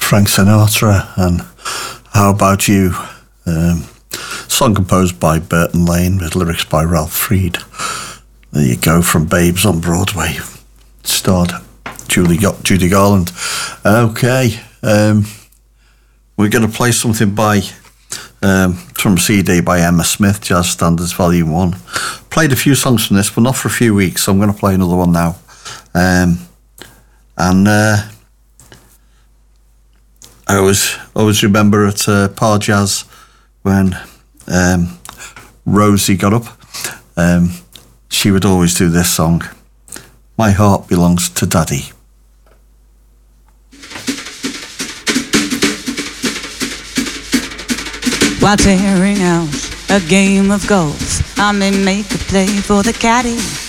Frank Sinatra and How About You? Song composed by Burton Lane with lyrics by Ralph Freed. There you go, from Babes on Broadway. Starred Judy Garland. Okay, we're going to play something by from a CD by Emma Smith, Jazz Standards Volume 1. Played a few songs from this, but not for a few weeks, so I'm going to play another one now. I always remember at Par Jazz when Rosie got up, she would always do this song, My Heart Belongs to Daddy. While tearing out a game of golf, I may make a play for the caddy.